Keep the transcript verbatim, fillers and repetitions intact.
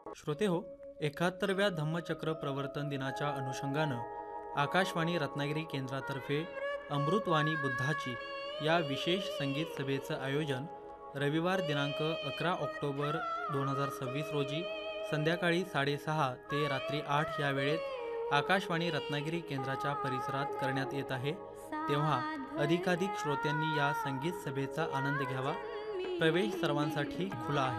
श्रोते हो, एकाहत्तरव्या धम्मचक्र प्रवर्तन दिनाच्या अनुषंगानं आकाशवाणी रत्नागिरी केंद्रातर्फे अमृतवाणी बुद्धाची या विशेष संगीत सभेचं आयोजन रविवार दिनांक अकरा ऑक्टोबर दोन हजार सव्वीस रोजी संध्याकाळी साडेसहा ते रात्री आठ या वेळेत आकाशवाणी रत्नागिरी केंद्राच्या परिसरात करण्यात येत आहे। तेव्हा अधिकाधिक श्रोत्यांनी या संगीत सभेचा आनंद घ्यावा। प्रवेश सर्वांसाठी खुला आहे।